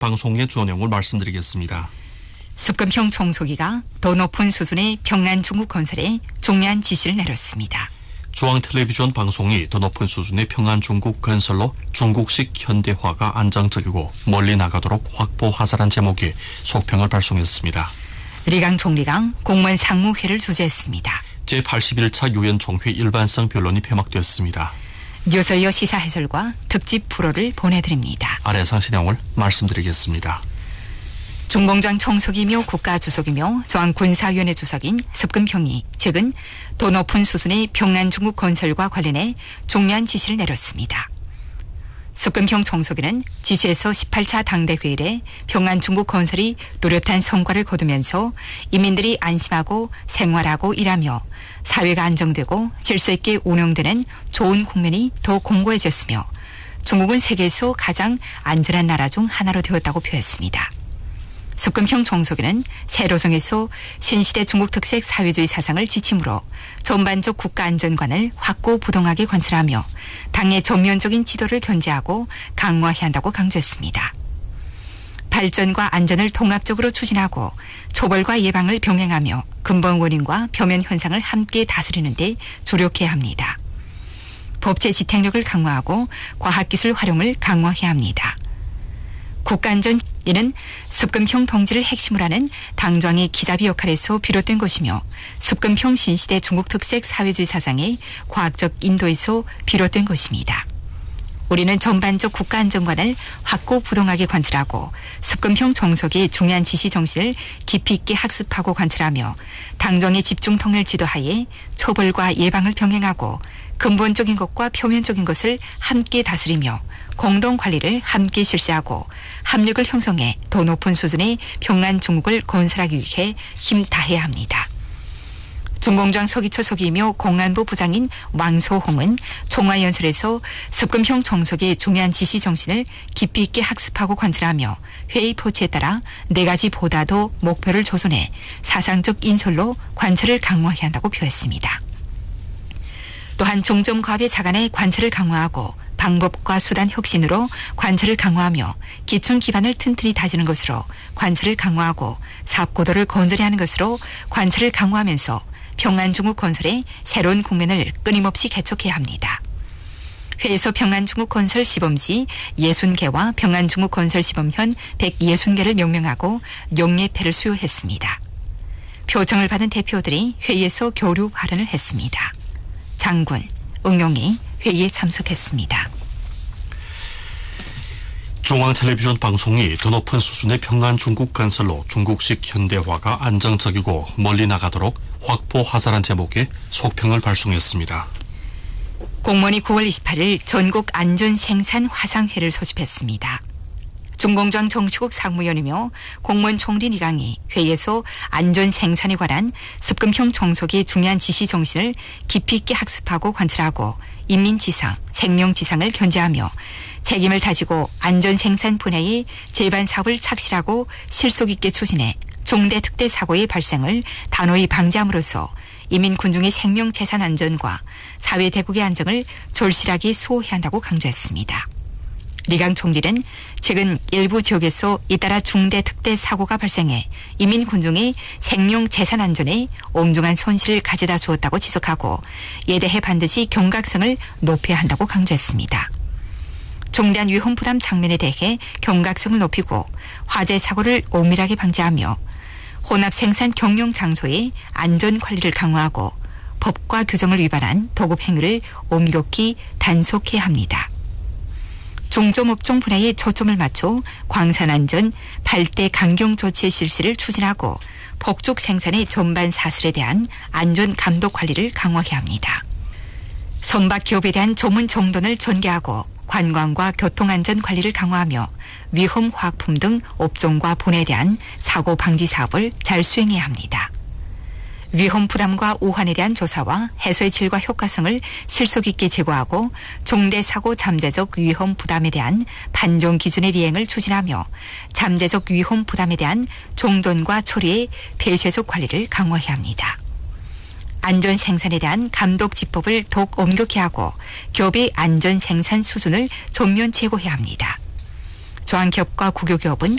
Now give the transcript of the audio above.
방송의 주요 내용을 말씀드리겠습니다. 습금형 청소기가 더 높은 수준의 평안 중국 건설에 중요한 지시를 내렸습니다. 중앙텔레비전 방송이 더 높은 수준의 평안 중국 건설로 중국식 현대화가 안정적이고 멀리 나가도록 확보하자란 제목의 속평을 발송했습니다. 리강 총리가 공무원 상무회를 주재했습니다. 제81차 유엔 총회 일반성 변론이 폐막되었습니다. 뉴스여 시사 해설과 특집 프로를 보내드립니다. 아래 상시 내용을 말씀드리겠습니다. 중공장 총석이며 국가주석이며 중앙군사위원회 주석인 습금형이 최근 더 높은 수준의 평안 중국 건설과 관련해 중요한 지시를 내렸습니다. 습금형 총석이는 지시에서 18차 당대회의에 평안 중국 건설이 뚜렷한 성과를 거두면서 인민들이 안심하고 생활하고 일하며 사회가 안정되고 질서 있게 운영되는 좋은 국면이 더 공고해졌으며 중국은 세계에서 가장 안전한 나라 중 하나로 되었다고 표했습니다. 습금형 총석이는 세로성에서 신시대 중국 특색 사회주의 사상을 지침으로 전반적 국가안전관을 확고부동하게 관철하며 당의 전면적인 지도를 견제하고 강화해야 한다고 강조했습니다. 발전과 안전을 통합적으로 추진하고 초벌과 예방을 병행하며 근본 원인과 표면 현상을 함께 다스리는 데 주력해야 합니다. 법제 지탱력을 강화하고 과학기술 활용을 강화해야 합니다. 국가안전 이는 습금형 통지를 핵심으로 하는 당정의 기잡이 역할에서 비롯된 것이며 습금형 신시대 중국 특색 사회주의 사상의 과학적 인도에서 비롯된 것입니다. 우리는 전반적 국가안전관을 확고부동하게 관철하고 습금형 정석의 중요한 지시 정신을 깊이 있게 학습하고 관철하며 당정의 집중 통일 지도하에 처벌과 예방을 병행하고 근본적인 것과 표면적인 것을 함께 다스리며 공동관리를 함께 실시하고 합력을 형성해 더 높은 수준의 평안 중국을 건설하기 위해 힘 다해야 합니다. 중공장 서기처 서기이며 공안부 부장인 왕소홍은 총화연설에서 습금형 정석의 중요한 지시 정신을 깊이 있게 학습하고 관철하며 회의 포치에 따라 4가지 보다도 목표를 조선해 사상적 인솔로 관철을 강화해야 한다고 표했습니다. 또한 종점과업의 자간의 관철을 강화하고 방법과 수단 혁신으로 관철을 강화하며 기충 기반을 튼튼히 다지는 것으로 관철을 강화하고 사업고도를 건설해야 하는 것으로 관철을 강화하면서 평안 중국 건설의 새로운 국면을 끊임없이 개척해야 합니다. 회에서 평안 중국 건설 시범시 60개와 평안 중국 건설 시범현 160개를 명명하고 용예패를 수여했습니다. 표정을 받은 대표들이 회의에서 교류 발언을 했습니다. 장군, 응용이 회의에 참석했습니다. 중앙텔레비전 방송이 더 높은 수준의 평안 중국 건설로 중국식 현대화가 안정적이고 멀리 나가도록 확보하자란 제목의 속평을 발송했습니다. 공무원이 9월 28일 전국 안전생산 화상회를 소집했습니다. 중공장 정치국 상무위원이며 공무원 총리 리강이 회의에서 안전생산에 관한 습금형 정석의 중요한 지시 정신을 깊이 있게 학습하고 관철하고 인민지상, 생명지상을 견제하며 책임을 다지고 안전생산 분야의 제반 사업을 착실하고 실속 있게 추진해 중대 특대 사고의 발생을 단호히 방지함으로써 이민 군중의 생명 재산 안전과 사회 대국의 안정을 절실하게 수호해야 한다고 강조했습니다. 리강 총리는 최근 일부 지역에서 잇따라 중대 특대 사고가 발생해 이민 군중의 생명 재산 안전에 엄중한 손실을 가져다 주었다고 지적하고 이에 대해 반드시 경각성을 높여야 한다고 강조했습니다. 중대한 위험 부담 장면에 대해 경각성을 높이고 화재 사고를 엄밀하게 방지하며 혼합 생산 경영 장소의 안전 관리를 강화하고 법과 규정을 위반한 도급 행위를 엄격히 단속해야 합니다. 중점업종 분야에 초점을 맞춰 광산안전, 발대 강경 조치의 실시를 추진하고 복죽 생산의 전반 사슬에 대한 안전 감독 관리를 강화해야 합니다. 선박 기업에 대한 조문 정돈을 전개하고 관광과 교통안전 관리를 강화하며 위험 화학품 등 업종과 분야에 대한 사고 방지 사업을 잘 수행해야 합니다. 위험 부담과 우환에 대한 조사와 해소의 질과 효과성을 실속 있게 제고하고 중대 사고 잠재적 위험 부담에 대한 판정 기준의 이행을 추진하며 잠재적 위험 부담에 대한 종돈과 처리의 폐쇄적 관리를 강화해야 합니다. 안전 생산에 대한 감독 지법을 더욱 엄격히 하고 기업의 안전 생산 수준을 전면 제고해야 합니다. 저항기업과 국유기업은